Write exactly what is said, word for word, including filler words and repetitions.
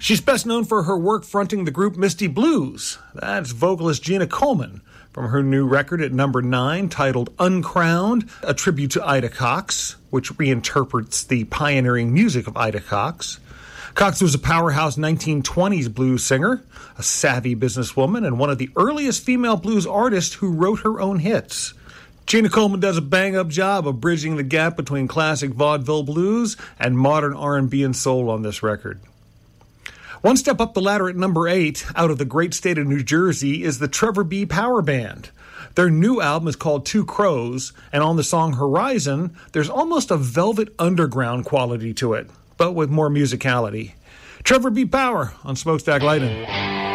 She's best known for her work fronting the group Misty Blues. That's vocalist Gina Coleman from her new record at number nine titled Uncrowned, a tribute to Ida Cox, which reinterprets the pioneering music of Ida Cox. Cox was a powerhouse nineteen twenties blues singer, a savvy businesswoman, and one of the earliest female blues artists who wrote her own hits. Gina Coleman does a bang-up job of bridging the gap between classic vaudeville blues and modern R and B and soul on this record. One step up the ladder at number eight, out of the great state of New Jersey, is the Trevor B. Power Band. Their new album is called Two Crows, and on the song Horizon, there's almost a Velvet Underground quality to it, but with more musicality. Trevor B. Power on Smokestack Lightning.